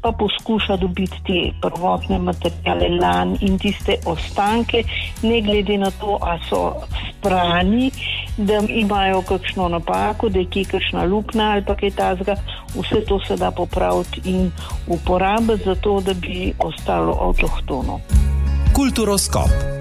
pa poskuša dobiti te prvotne materiale lan in tiste ostanke, ne glede na to, a so sprani, da imajo kakšno napako, da je kje kakšna luknja ali pa kaj takega. Vse to se da popraviti in uporabiti za to, da bi ostalo avtohtono. Kulturoskop.